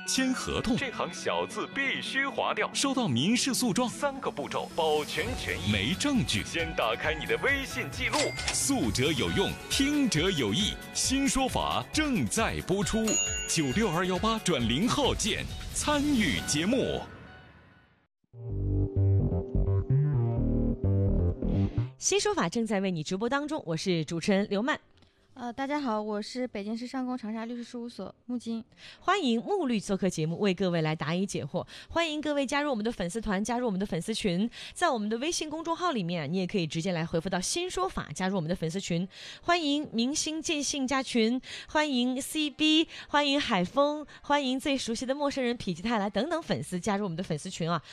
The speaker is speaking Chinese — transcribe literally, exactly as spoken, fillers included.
签合同， 这行小字必须划掉； 收到民事诉状， 三个步骤保全权益。 没证据， 先打开你的微信记录。 诉者有用，听者有意。新说法正在播出，九六二幺八转零号键参与节目。 新说法正在为你直播当中，我是主持人刘曼。 呃，大家好，我是北京市上宫长沙律师事务所穆金， 欢迎穆律做客节目，为各位来答疑解惑。欢迎各位加入我们的粉丝团，加入我们的粉丝群，在我们的微信公众号里面，你也可以直接来回复到新说法，加入我们的粉丝群。欢迎明星见信加群，欢迎 C B， 欢迎海峰，欢迎最熟悉的陌生人否极泰来等等粉丝加入我们的粉丝群啊！